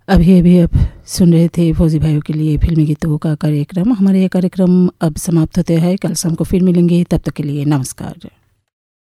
अभी अभी आप सुन रहे थे फौजी भाइयों के लिए फिल्मी गीतों का कार्यक्रम। हमारे ये कार्यक्रम अब समाप्त होते हैं। कल शाम को फिर मिलेंगे, तब तक के लिए नमस्कार।